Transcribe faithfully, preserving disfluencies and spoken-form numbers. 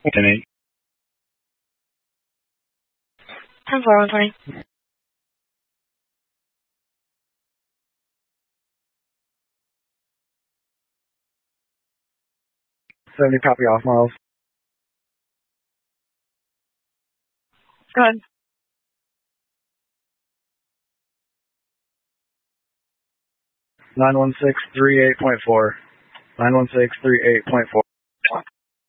ten eight. ten four, one twenty. seventy copy off miles. Go ahead. nine one six three eight point four. nine one six three eight point four.